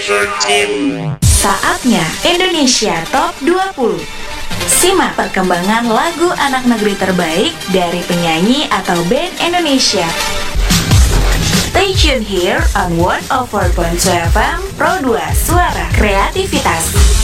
Saatnya Indonesia Top 20. Simak perkembangan lagu anak negeri terbaik dari penyanyi atau band Indonesia. Stay tune here on 104.2 FM Pro 2 Suara Kreativitas.